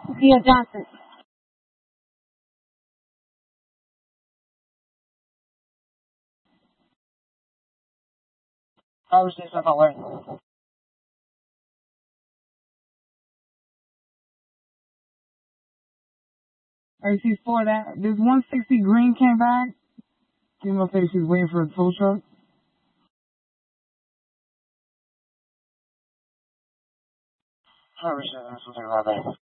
Sophia Johnson. Conversation about learning. RC4 that. This 160 green came back. Female said she's waiting for a tow truck. Conversation, something about that.